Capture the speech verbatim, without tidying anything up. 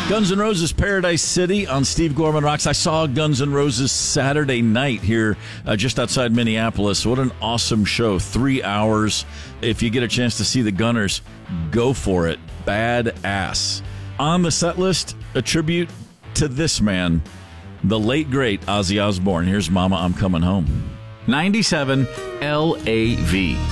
Guns N' Roses Paradise City on Steve Gorman Rocks. I saw Guns N' Roses Saturday night here uh, just outside Minneapolis. What an awesome show. Three hours. If you get a chance to see the Gunners, go for it. Badass. On the set list, a tribute to this man, the late, great Ozzy Osbourne. Here's Mama, I'm Coming Home. ninety-seven L A V.